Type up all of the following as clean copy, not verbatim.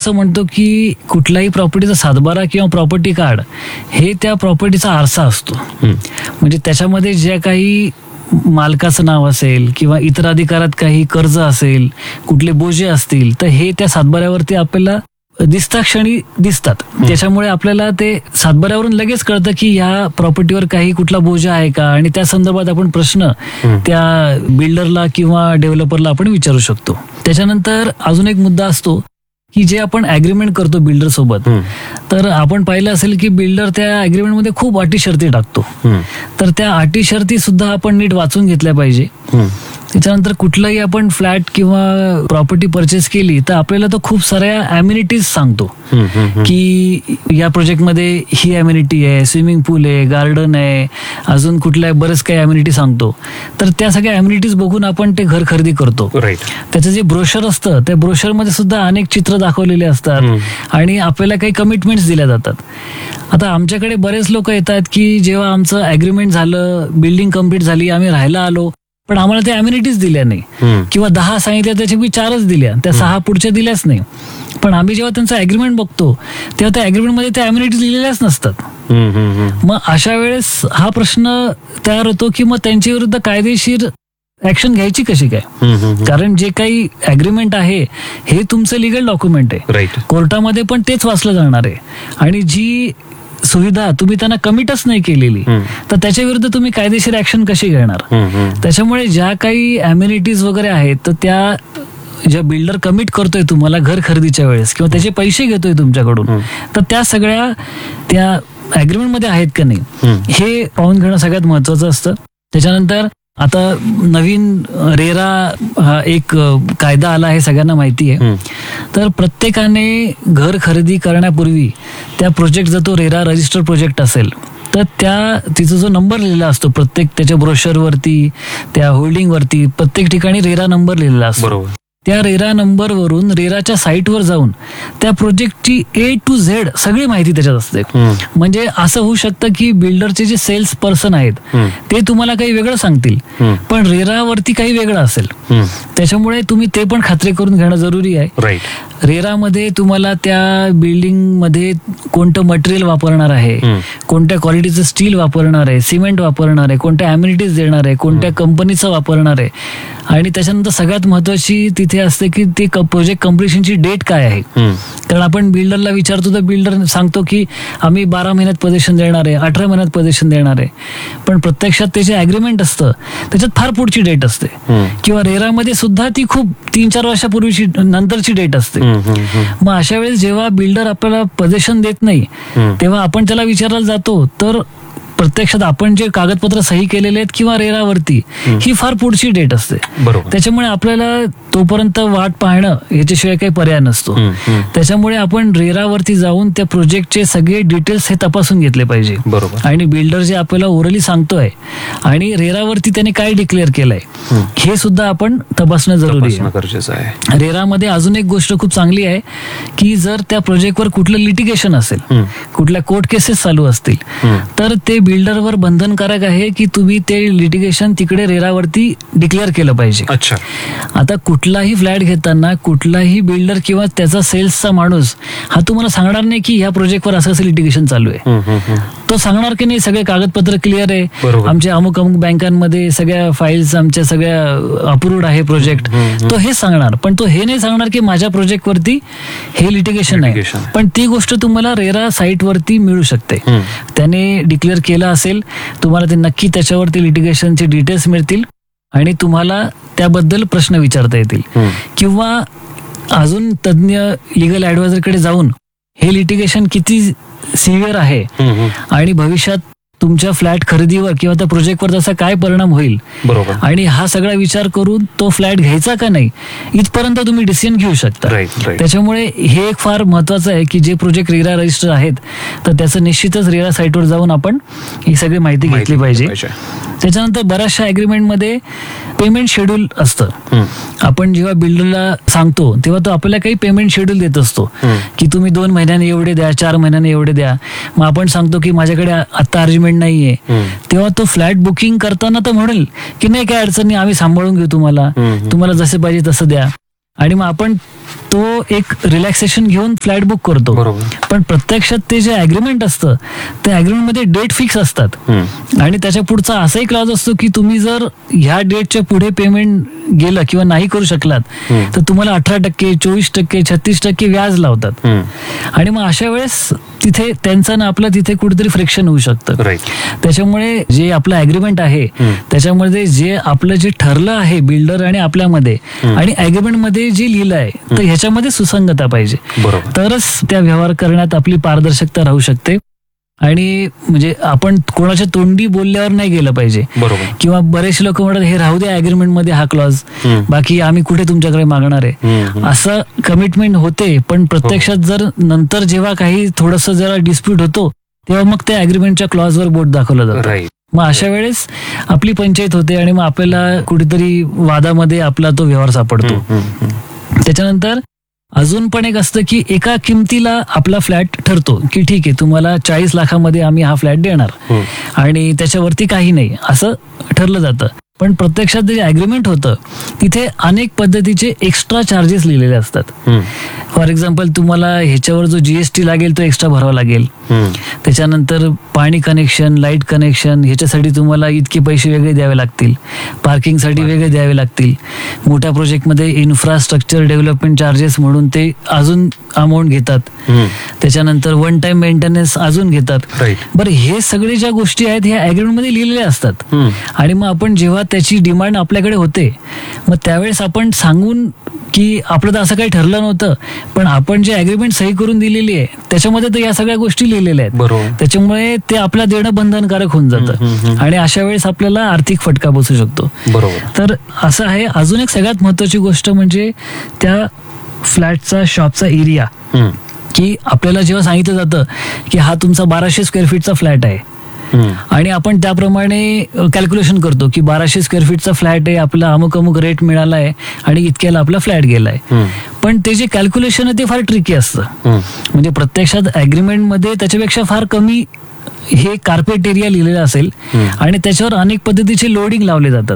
असं म्हणतो की कुठल्याही प्रॉपर्टीचा सातबारा किंवा प्रॉपर्टी कार्ड हे त्या प्रॉपर्टीचा आरसा असतो. म्हणजे त्याच्यामध्ये ज्या काही मालकाचं नाव असेल किंवा इतर अधिकारात काही कर्ज असेल, कुठले बोजे असतील, तर हे त्या सातबाऱ्यावरती आपल्याला दिसता क्षणी दिसतात. त्याच्यामुळे आपल्याला ते सातबाऱ्यावरून लगेच कळतं की ह्या प्रॉपर्टीवर काही कुठला बोजा आहे का, आणि त्या संदर्भात आपण प्रश्न त्या बिल्डरला किंवा डेव्हलपरला आपण विचारू शकतो. त्याच्यानंतर अजून एक मुद्दा असतो की जे आपण ऍग्रीमेंट करतो बिल्डर सोबत, तर आपण पाहिलं असेल की बिल्डर त्या ऍग्रीमेंटमध्ये खूप अटी शर्ती टाकतो. तर त्या अटी शर्ती सुद्धा आपण नीट वाचून घेतल्या पाहिजे. त्याच्यानंतर कुठलाही आपण फ्लॅट किंवा प्रॉपर्टी परचेस केली तर आपल्याला तो खूप साऱ्या अम्युनिटीज सांगतो की या प्रोजेक्टमध्ये ही अम्युनिटी आहे, स्विमिंग पूल आहे, गार्डन आहे, अजून कुठल्या बरेच काही अम्युनिटी सांगतो. तर त्या सगळ्या अम्युनिटीज बघून आपण ते घर खरेदी करतो. त्याचं जे ब्रोशर असतं त्या ब्रोशरमध्ये सुद्धा अनेक चित्र दाखवलेले असतात आणि आपल्याला काही कमिटमेंट्स दिल्या जातात. आता आमच्याकडे बरेच लोक येतात की जेव्हा आमचं अग्रीमेंट झालं, बिल्डिंग कम्प्लीट झाली, आम्ही राहायला आलो, पण आम्हाला त्या अम्युनिटीज दिल्या नाही किंवा 10 सांगितल्या त्याच्यापैकी 4च दिल्या, त्या 6 पुढच्या दिल्याच नाही. पण आम्ही जेव्हा त्यांचा अग्रीमेंट बघतो तेव्हा त्या अग्रीमेंटमध्ये त्या अम्युनिटीज लिहिलेल्याच नसतात. मग अशा वेळेस हा प्रश्न तयार होतो की मग त्यांच्या विरुद्ध कायदेशीर ऍक्शन घ्यायची कशी काय, कारण जे काही अग्रीमेंट आहे हे तुमचं लिगल डॉक्युमेंट आहे. कोर्टामध्ये पण तेच वाचलं जाणार आहे आणि जी सुविधा तुम्ही त्यांना कमिटच नाही केलेली तर त्याच्या विरुद्ध तुम्ही कायदेशीर ऍक्शन कशी घेणार. त्याच्यामुळे ज्या काही अम्युनिटीज वगैरे आहेत तर त्या ज्या बिल्डर कमिट करतोय तुम्हाला घर खरेदीच्या वेळेस किंवा त्याचे पैसे घेतोय तुमच्याकडून, तर त्या सगळ्या त्या अग्रीमेंट मध्ये आहेत का नाही हे पाहून घेणं सगळ्यात महत्वाचं असतं. त्याच्यानंतर आता नवीन रेरा हा एक कायदा आला आहे, सगळ्यांना माहिती आहे. तर प्रत्येकाने घर खरेदी करण्यापूर्वी त्या प्रोजेक्ट जर तो रेरा रजिस्टर प्रोजेक्ट असेल तर तिचा जो नंबर लिहिलेला असतो प्रत्येक त्याच्या ब्रोशरवरती, त्या होल्डिंगवरती प्रत्येक ठिकाणी रेरा नंबर लिहिलेला असतो. त्या रेरा नंबरवरून रेराच्या साईटवर जाऊन त्या प्रोजेक्टची A to Z सगळी माहिती त्याच्यात असते. म्हणजे असं होऊ शकतं की बिल्डरचे जे सेल्स पर्सन आहेत ते तुम्हाला काही वेगळं सांगतील पण रेरावरती काही वेगळं असेल. त्याच्यामुळे तुम्ही ते पण खात्री करून घेणं जरुरी आहे. रेरामध्ये तुम्हाला त्या बिल्डिंग मध्ये कोणतं मटेरियल वापरणार आहे, कोणत्या क्वालिटीचं स्टील वापरणार आहे, सिमेंट वापरणार आहे, कोणत्या अम्युनिटीज देणार आहे, कोणत्या कंपनीचं वापरणार आहे, आणि त्याच्यानंतर सगळ्यात महत्वाची तिथे असते की ते प्रोजेक्ट कम्प्लिशनची डेट काय आहे. कारण आपण बिल्डरला विचारतो तर बिल्डर सांगतो की आम्ही 12 महिन्यात पोझिशन देणार आहे, 18 महिन्यात पोझिशन देणार आहे, पण प्रत्यक्षात त्याचे अग्रीमेंट असतं त्याच्यात फार पुढची डेट असते किंवा रेरामध्ये सुद्धा ती खूप 3-4 वर्षापूर्वीची नंतरची डेट असते. मग अशा वेळेस जेव्हा बिल्डर आपल्याला पोझिशन देत नाही तेव्हा आपण त्याला विचारायला जातो तर प्रत्यक्षात आपण जे कागदपत्र सही केलेले आहेत किंवा रेरावरती ही फार पुढची डेट असते. त्याच्यामुळे आपल्याला तोपर्यंत वाट पाहणं याच्याशिवाय काही पर्याय नसतो. त्याच्यामुळे आपण रेरावरती जाऊन त्या प्रोजेक्टचे सगळे डिटेल्स हे तपासून घेतले पाहिजे. आणि बिल्डर जे आपल्याला ओरली सांगतोय आणि रेरावरती त्याने काय डिक्लेअर केलंय हे सुद्धा आपण तपासणं जरुरी आहे. रेरामध्ये अजून एक गोष्ट खूप चांगली आहे की जर त्या प्रोजेक्टवर कुठलं लिटिगेशन असेल, कुठल्या कोर्ट केसेस चालू असतील तर ते बिल्डरवर बंधनकारक आहे की तुम्ही ते लिटिगेशन तिकडे रेरावरती डिक्लेअर केलं पाहिजे. आता कुठलाही फ्लॅट घेताना कुठलाही बिल्डर किंवा त्याचा सेल्सचा माणूस हा तुम्हाला सांगणार नाही की ह्या प्रोजेक्टवर असं लिटिगेशन चालू आहे. तो सांगणार की नाही सगळे कागदपत्र क्लिअर आहे, आमच्या अमुक अमुक बँकांमध्ये सगळ्या फाईल्स आमच्या सगळ्या अप्रूव्ड आहे प्रोजेक्ट, तो हे सांगणार. पण तो हे नाही सांगणार की माझ्या प्रोजेक्टवरती हे लिटिगेशन आहे. पण ती गोष्ट तुम्हाला रेरा साईट वरती मिळू शकते. त्याने डिक्लेअर केलं असेल तुम्हाला ते नक्की त्याच्यावरती लिटिगेशनचे डिटेल्स मिळतील आणि तुम्हाला त्याबद्दल प्रश्न विचारता येतील किंवा अजून तज्ञ लिगल ऍडवायझरकडे जाऊन हे लिटिगेशन किती सिव्हिअर आहे आणि भविष्यात तुमच्या फ्लॅट खरेदीवर किंवा त्या प्रोजेक्टवर त्याचा काय परिणाम होईल आणि हा सगळा विचार करून तो फ्लॅट घ्यायचा का नाही इथपर्यंत तुम्ही डिसिजन घेऊ शकता. त्याच्यामुळे हे एक फार महत्वाचं आहे की जे प्रोजेक्ट रेरा रजिस्टर आहेत तर त्याचं निश्चितच रेरा साईटवर जाऊन आपण ही सगळी माहिती घेतली पाहिजे. त्याच्यानंतर बऱ्याचशा अग्रीमेंटमध्ये पेमेंट शेड्यूल असतं. आपण जेव्हा बिल्डरला सांगतो तेव्हा तो आपल्याला काही पेमेंट शेड्यूल देत असतो की तुम्ही 2 महिन्याने एवढे द्या, 4 महिन्याने एवढे द्या. मग आपण सांगतो की माझ्याकडे आता अर्जमेंट नाहीये, तेव्हा तो फ्लॅट बुकिंग करताना तर म्हणेल की नाही काय अडचण नाही, आम्ही सांभाळून घेऊ तुम्हाला जसे पाहिजे तसं द्या. आणि मग आपण तो एक रिलॅक्सेशन घेऊन फ्लॅट बुक करतो. पण प्रत्यक्षात ते जे अग्रीमेंट असतं त्या अग्रीमेंट मध्ये डेट फिक्स असतात आणि त्याच्या पुढचा असाही क्लॉज असतो की तुम्ही जर ह्या डेटच्या पुढे पेमेंट गेलं किंवा नाही करू शकलात तर तुम्हाला 18%, 24%, 36% व्याज लावतात. आणि मग अशा वेळेस तिथे त्यांचं ना आपलं तिथे कुठेतरी फ्रिक्शन होऊ शकतं. त्याच्यामुळे जे आपलं अग्रीमेंट आहे त्याच्यामध्ये जे आपलं जे ठरलं आहे बिल्डर आणि आपल्यामध्ये आणि अग्रीमेंट मध्ये जे लिहिलं आहे तर ह्याच्यामध्ये सुसंगता पाहिजे, तरच त्या व्यवहार करण्यात आपली पारदर्शकता राहू शकते. आणि म्हणजे आपण कोणाच्या तोंडी बोलल्यावर नाही गेलं पाहिजे. किंवा बरेचसे लोक म्हणतात हे राहू द्या अग्रीमेंट मध्ये हा क्लॉज, बाकी आम्ही कुठे तुमच्याकडे मागणार आहे, असं कमिटमेंट होते. पण प्रत्यक्षात जर नंतर जेव्हा काही थोडंसं जरा डिस्प्यूट होतो तेव्हा मग त्या अग्रीमेंटच्या क्लॉजवर बोट दाखवलं जातं. मग अशा वेळेस आपली पंचायत होते आणि मग आपल्याला कुठेतरी वादामध्ये आपला तो व्यवहार सापडतो. त्याच्यानंतर अजून पण एक असतं की एका किमतीला आपला फ्लॅट ठरतो की ठीक आहे तुम्हाला 40 लाखामध्ये आम्ही हा फ्लॅट देणार आणि त्याच्यावरती काही नाही असं ठरलं जातं. पण प्रत्यक्षात जे अग्रीमेंट होतं तिथे अनेक पद्धतीचे एक्स्ट्रा चार्जेस लिहिलेले असतात. फॉर एक्झाम्पल तुम्हाला ह्याच्यावर जो GST लागेल तो एक्स्ट्रा भरावा लागेल. त्याच्यानंतर पाणी कनेक्शन, लाईट कनेक्शन ह्याच्यासाठी तुम्हाला इतके पैसे वेगळे द्यावे लागतील, पार्किंगसाठी वेगळे द्यावे लागतील. मोठ्या प्रोजेक्टमध्ये इन्फ्रास्ट्रक्चर डेव्हलपमेंट चार्जेस म्हणून ते अजून अमाऊंट घेतात. त्याच्यानंतर वन टाइम मेंटेनन्स अजून घेतात. बरं, हे सगळे ज्या गोष्टी आहेत ह्या अग्रीमेंटमध्ये लिहिलेल्या असतात. आणि मग आपण जेव्हा त्याची डिमांड आपल्याकडे होते मग त्यावेळेस आपण सांगून की आपलं तर असं काही ठरलं नव्हतं पण आपण जे अग्रीमेंट सही करून दिलेली आहे त्याच्यामध्ये तर या सगळ्या गोष्टी लिहिलेल्या आहेत, त्याच्यामुळे ते आपल्या देणं बंधनकारक होऊन जातं आणि अशा वेळेस आपल्याला आर्थिक फटका बसू शकतो. तर असं आहे. अजून एक सगळ्यात महत्वाची गोष्ट म्हणजे त्या फ्लॅटचा शॉपचा एरिया, की आपल्याला जेव्हा सांगितलं जातं की हा तुमचा 1200 स्क्वेअर फीटचा फ्लॅट आहे आणि आपण त्याप्रमाणे कॅल्क्युलेशन करतो की 1200 स्क्वेअर फीटचा फ्लॅट आहे, आपला अमुक अमुक रेट मिळाला आहे आणि इतक्याला आपला फ्लॅट गेलाय. पण ते जे कॅल्क्युलेशन आहे ते फार ट्रिकी असतं. म्हणजे प्रत्यक्षात अग्रीमेंट मध्ये त्याच्यापेक्षा फार कमी हे कार्पेट एरिया लिहिलेला असेल आणि त्याच्यावर अनेक पद्धतीचे लोडिंग लावले जातात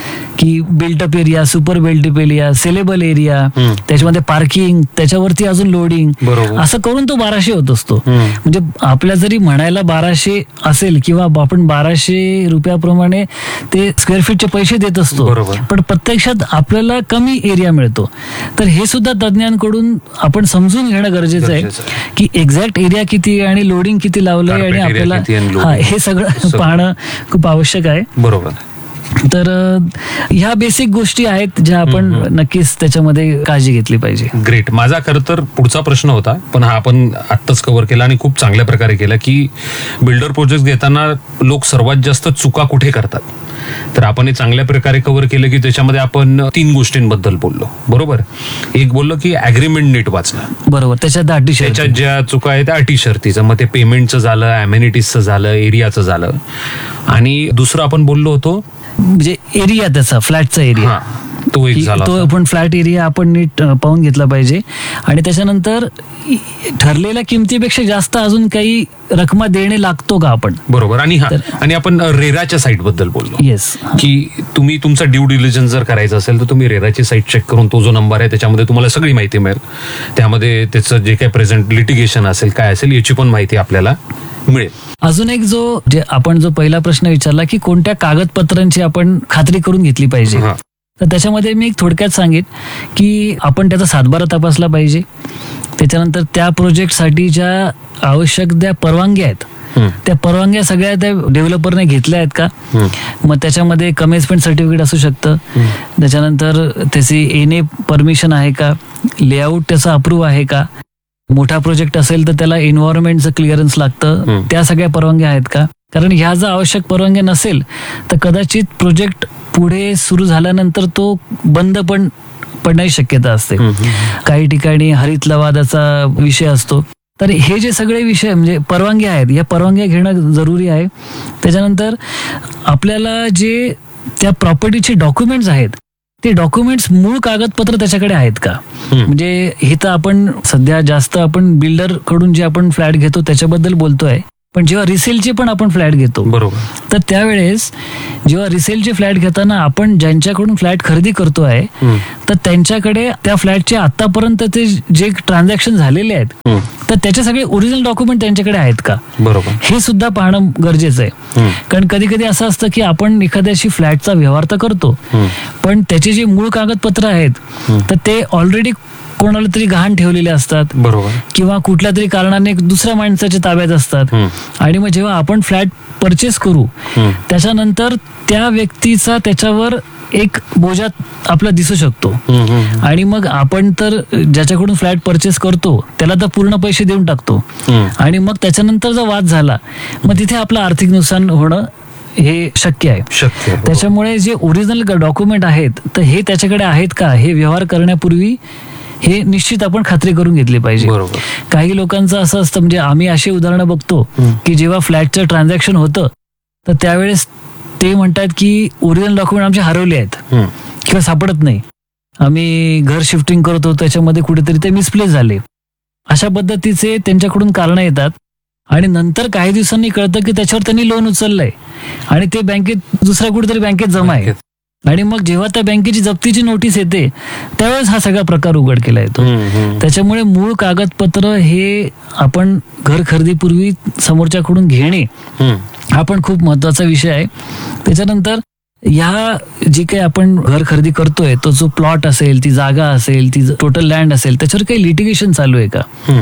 की built up area, super built up area, saleable area, त्याच्यामध्ये पार्किंग, त्याच्यावरती अजून लोडिंग, असं करून तो 1200 होत असतो. म्हणजे आपल्या जरी म्हणायला 1200 असेल किंवा आपण 1200 रुपयाप्रमाणे ते स्क्वेअर फीटचे पैसे देत असतो पण प्रत्यक्षात आपल्याला कमी एरिया मिळतो. तर हे सुद्धा तज्ञांकडून आपण समजून घेणं गरजेचं आहे की एक्झॅक्ट एरिया किती आणि लोडिंग किती लावलंय आणि आपल्याला हे सगळं पाहणं खूप आवश्यक आहे. बरोबर. तर ह्या बेसिक गोष्टी आहेत ज्या आपण नक्कीच त्याच्यामध्ये काळजी घेतली पाहिजे. ग्रेट. माझा खरं तर पुढचा प्रश्न होता पण हा आपण आत्ताच कव्हर केला आणि खूप चांगल्या प्रकारे केला की बिल्डर प्रोजेक्ट घेताना लोक सर्वात जास्त चुका कुठे करतात. तर आपण हे चांगल्या प्रकारे कव्हर केलं की त्याच्यामध्ये आपण 3 गोष्टींबद्दल बोललो. बरोबर. एक बोललो की अग्रीमेंट नीट वाचणं. बरोबर. त्याच्यात ज्या चुका आहेत त्या अटी शर्तीचं, मग ते पेमेंटचं झालं, अमेनिटीजचं झालं, एरियाचं झालं. आणि दुसरं आपण बोललो होतो म्हणजे एरिया, त्याचा फ्लॅटचा एरिया तो एक झाला. तो आपण फ्लॅट एरिया आपण नीट पाहून घेतला पाहिजे. आणि त्याच्यानंतर ठरलेल्या किमतीपेक्षा जास्त अजून काही रकमा देणे लागतो का आपण. बरोबर. आणि आपण रेराच्या साईट बद्दल बोललो. येस. की तुम्ही तुमचा ड्यू डिलिजन्स जर करायचं असेल तर तुम्ही रेराची साईट चेक करून तो जो नंबर आहे त्याच्यामध्ये तुम्हाला सगळी माहिती मिळेल. त्यामध्ये त्याचं जे काही प्रेझेंट लिटिगेशन असेल काय असेल याची पण माहिती आपल्याला मिळेल. अजून एक आपण जो पहिला प्रश्न विचारला की कोणत्या कागदपत्रांची आपण खात्री करून घेतली पाहिजे, तर त्याच्यामध्ये मी थोडक्यात सांगेन की आपण त्याचा सातबारा तपासला पाहिजे. त्याच्यानंतर त्या प्रोजेक्टसाठी ज्या आवश्यक त्या परवानग्या आहेत त्या परवानग्या सगळ्या त्या डेव्हलपरने घेतल्या आहेत का. मग त्याच्यामध्ये कमेन्समेंट सर्टिफिकेट असू शकतं. त्याच्यानंतर त्याची एनए परमिशन आहे का, लेआउट त्याचा अप्रूव्ह आहे का. मोठा प्रोजेक्ट असेल तर त्याला एन्व्हायरमेंटचं क्लिअरन्स लागतं, त्या सगळ्या परवानग्या आहेत का. कारण ह्या जर आवश्यक परवानग्या नसेल तर कदाचित प्रोजेक्ट पुढे सुरू झाल्यानंतर तो बंद पण पडण्याची शक्यता असते. काही ठिकाणी हरित लवादाचा विषय असतो. तर हे जे सगळे विषय म्हणजे परवानग्या आहेत, या परवानग्या घेणं जरुरी आहे. त्याच्यानंतर आपल्याला जे त्या प्रॉपर्टीचे डॉक्युमेंट्स आहेत ते डॉक्युमेंट्स मूळ कागदपत्र त्याच्याकडे आहेत का. म्हणजे हे तर आपण सध्या जास्त आपण बिल्डर कडून जे आपण फ्लॅट घेतो त्याच्याबद्दल बोलतोय. पण जेव्हा रिसेलचे पण आपण फ्लॅट घेतो, बरोबर, तर त्यावेळेस जेव्हा रिसेलचे फ्लॅट घेताना आपण ज्यांच्याकडून फ्लॅट खरेदी करतो आहे, तर त्यांच्याकडे त्या फ्लॅटचे आतापर्यंतचे जे ट्रान्झॅक्शन झालेले आहेत, तर त्याचे सगळे ओरिजिनल डॉक्युमेंट त्यांच्याकडे आहेत का, बरोबर, हे सुद्धा पाहणं गरजेचं आहे. कारण कधी कधी असं असतं की आपण एखाद्याशी फ्लॅटचा व्यवहार तर करतो, पण त्याचे जे मूळ कागदपत्र आहेत तर ते ऑलरेडी कोणाला तरी गहाण ठेवलेले असतात, बरोबर, किंवा कुठल्या तरी कारणाने दुसऱ्या माणसाच्या ताब्यात असतात. आणि मग जेव्हा आपण फ्लॅट परचेस करू, त्याच्यानंतर त्या व्यक्तीचा त्याच्यावर एक बोजा आपला दिसू शकतो. आणि मग आपण तर ज्याच्याकडून फ्लॅट परचेस करतो त्याला तर पूर्ण पैसे देऊन टाकतो, आणि मग त्याच्यानंतर जर वाद झाला, मग तिथे आपलं आर्थिक नुकसान होणं हे शक्य आहे. त्याच्यामुळे जे ओरिजिनल डॉक्युमेंट आहेत तर हे त्याच्याकडे आहेत का, हे व्यवहार करण्यापूर्वी हे निश्चित आपण खात्री करून घेतली पाहिजे. काही लोकांचं असं असतं, म्हणजे आम्ही अशी उदाहरणं बघतो की जेव्हा फ्लॅटचं ट्रान्झॅक्शन होतं तर त्यावेळेस ते म्हणतात की ओरिजिनल डॉक्युमेंट आमचे हरवले आहेत किंवा सापडत नाही, आम्ही घर शिफ्टिंग करतो त्याच्यामध्ये कुठेतरी ते मिसप्लेस झाले. अशा पद्धतीचे त्यांच्याकडून कारणं येतात, आणि नंतर काही दिवसांनी कळतं की त्याच्यावर त्यांनी लोन उचललंय आणि ते बँकेत दुसऱ्या कुठेतरी बँकेत जमा आहे. आणि मग जेव्हा त्या बँकेची जप्तीची नोटीस येते त्यावेळेस हा सगळा प्रकार उघडकीला येतो. त्याच्यामुळे मूळ कागदपत्र हे आपण घर खरेदीपूर्वी समोरच्याकडून घेणे हा पण खूप महत्वाचा विषय आहे. त्याच्यानंतर ह्या जी काही आपण घर खरेदी करतोय, तो जो प्लॉट असेल, ती जागा असेल, ती टोटल लँड असेल, त्याच्यावर काही लिटिगेशन चालू आहे का,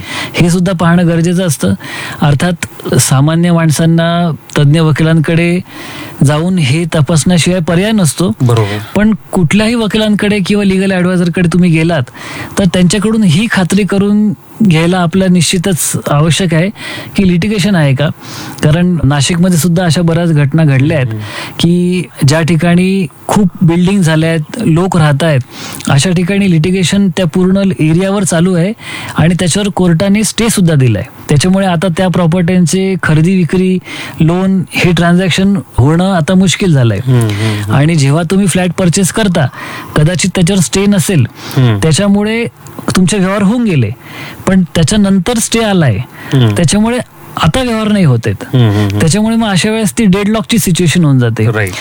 हे सुद्धा पाहणं गरजेचं असतं. अर्थात सामान्य माणसांना तज्ज्ञ वकिलांकडे जाऊन हे तपासण्याशिवाय पर्याय नसतो, बरोबर, पण कुठल्याही वकिलांकडे किंवा लिगल ॲडवायझरकडे तुम्ही गेलात तर त्यांच्याकडून ही खात्री करून घ्यायला आपलं निश्चितच आवश्यक आहे की लिटिगेशन आहे का. कारण नाशिकमध्ये सुद्धा अशा बऱ्याच घटना घडल्या आहेत की ज्या ठिकाणी खूप बिल्डिंग झाल्या आहेत, लोक राहत आहेत, अशा ठिकाणी लिटिगेशन त्या पूर्ण एरियावर चालू आहे आणि त्याच्यावर कोर्टाने स्टे सुद्धा दिलाय. त्याच्यामुळे आता त्या प्रॉपर्ट्यांचे खरेदी विक्री, लोन हे ट्रान्झॅक्शन होणं आता मुश्किल झालंय. आणि जेव्हा तुम्ही फ्लॅट परचेस करता कदाचित त्याच्यावर स्टे नसेल, त्याच्यामुळे तुमचे व्यवहार होऊन गेले, पण त्याच्यानंतर स्टे आलाय, त्याच्यामुळे आता व्यवहार नाही होत आहेत. त्याच्यामुळे मग अशा वेळेस ती डेडलॉकची सिच्युएशन होऊन जाते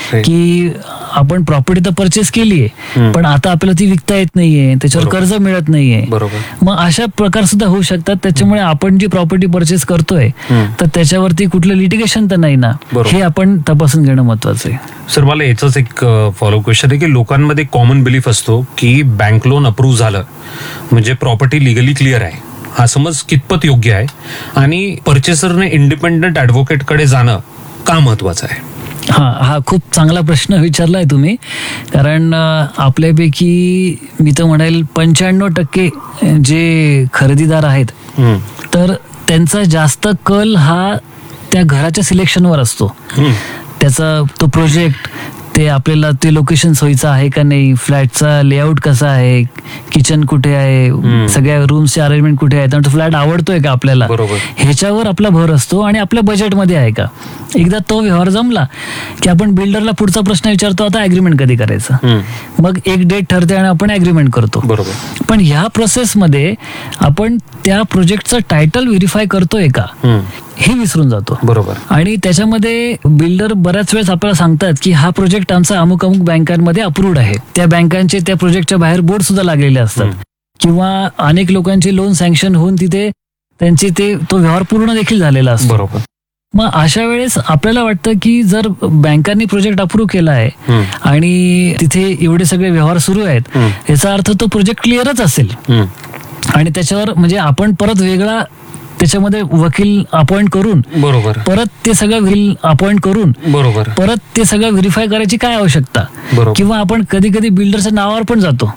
की आपण प्रॉपर्टी तर परचेस केलीये, पण आता आपल्याला ती विकता येत नाहीये, त्याच्यावर कर्ज मिळत नाहीये, मग अशा प्रकार सुद्धा होऊ शकतात. त्याच्यामुळे आपण जी प्रॉपर्टी परचेस करतोय तर त्याच्यावरती कुठलं लिटिगेशन तर नाही ना, हे आपण तपासून घेणं महत्वाचं आहे. सर, मला याचाच एक फॉलो क्वेश्चन आहे की लोकांमध्ये कॉमन बिलीफ असतो की बँक लोन अप्रूव्ह झालं म्हणजे प्रॉपर्टी लिगली क्लिअर आहे. हा समज कितपत योग्य आहे आणि परचेसरने इंडिपेंडंट ॲडव्होकेटकडे जाणं का महत्वाचं आहे? हा खूप चांगला प्रश्न विचारलाय तुम्ही. कारण आपल्यापैकी मी तर म्हणेल 95% जे खरेदीदार आहेत तर त्यांचा जास्त कल हा त्या घराच्या सिलेक्शनवर असतो. त्याचा तो प्रोजेक्ट, ते आपल्याला ते लोकेशन सोयीचं आहे का नाही, फ्लॅटचा लेआउट कसा आहे, किचन कुठे आहे, सगळ्या रूम्सचे अरेंजमेंट कुठे आहे, तो फ्लॅट आवडतोय का आपल्याला, ह्याच्यावर आपला भर असतो. आणि आपल्या बजेटमध्ये आहे का. एकदा तो व्यवहार जमला की आपण बिल्डरला पुढचा प्रश्न विचारतो, आता ऍग्रीमेंट कधी करायचं. मग एक डेट ठरते आणि आपण ऍग्रीमेंट करतो. पण ह्या प्रोसेसमध्ये आपण त्या प्रोजेक्टचं टायटल व्हेरीफाय करतोय का हे विसरून जातो. आणि त्याच्यामध्ये बिल्डर बऱ्याच वेळेस आपल्याला सांगतात की हा प्रोजेक्ट आमचा अमुक अमुक बँकांमध्ये अप्रूव्ड आहे. त्या बँकांचे त्या प्रोजेक्टच्या बाहेर बोर्ड सुद्धा लागलेले असतात, किंवा अनेक लोकांचे लोन सँक्शन होऊन तिथे त्यांचे तो व्यवहार पूर्ण देखील झालेला असतो. मग अशा वेळेस आपल्याला वाटतं की जर बँकांनी प्रोजेक्ट अप्रूव्ह केला आहे आणि तिथे एवढे सगळे व्यवहार सुरू आहेत, याचा अर्थ तो प्रोजेक्ट क्लिअरच असेल. आणि त्याच्यावर म्हणजे आपण परत वेगळा त्याच्यामध्ये वकील अपॉइंट करून परत ते सगळं अपॉइंट करून परत ते सगळं व्हेरीफाय करायची काय आवश्यकता. किंवा आपण कधी कधी बिल्डरच्या नावावर पण जातो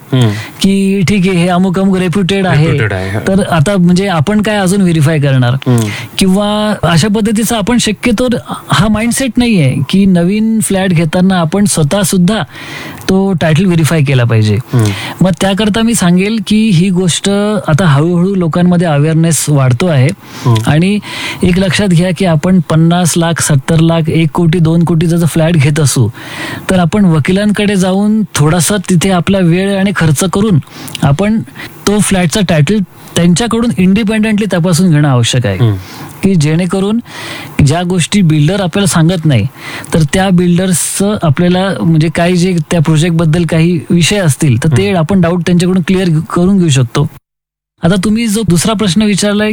की ठीक आहे, हे अमुक अमुक रेप्युटेड आहे, तर आता म्हणजे आपण काय अजून व्हेरीफाय करणार. किंवा अशा पद्धतीचा आपण शक्यतो हा माइंडसेट नाहीये की नवीन फ्लॅट घेताना आपण स्वतः सुद्धा तो टायटल व्हेरीफाय केला पाहिजे. मग त्याकरता मी सांगेल की ही गोष्ट आता हळूहळू लोकांमध्ये अवेअरनेस वाढतो आहे. आणि एक लक्षात घ्या की आपण 50 लाख 70 लाख 1 कोटी 2 कोटीचा जर फ्लॅट घेत असू तर आपण वकिलांकडे जाऊन थोडासा तिथे आपला वेळ आणि खर्च करून आपण तो फ्लॅटचा टायटल त्यांच्याकडून इंडिपेंडेंटली तपासून घेणं आवश्यक आहे, की जेणेकरून ज्या गोष्टी बिल्डर आपल्याला सांगत नाही तर त्या बिल्डर्सचं आपल्याला म्हणजे काही जे त्या प्रोजेक्ट बद्दल काही विषय असतील तर ते आपण डाऊट त्यांच्याकडून क्लिअर करून घेऊ शकतो. आता तुम्ही जो दुसरा प्रश्न विचारलाय